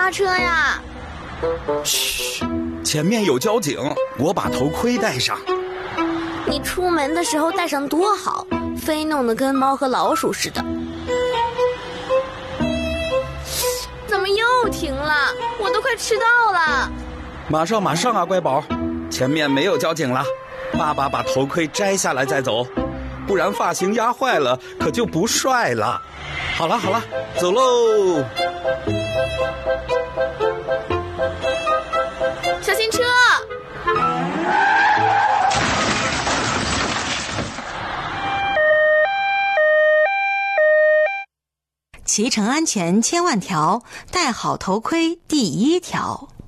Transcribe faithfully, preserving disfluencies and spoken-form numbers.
下车呀？ 嘘，前面有交警，我把头盔戴上。 你出门的时候戴上多好，非弄得跟猫和老鼠似的。怎么又停了？我都快迟到了。 马上马上啊，乖宝，前面没有交警了。爸爸把头盔摘下来再走，不然发型压坏了可就不帅了。好了好了，走喽。 小心车！ 骑乘安全千万条，戴好头盔第一条。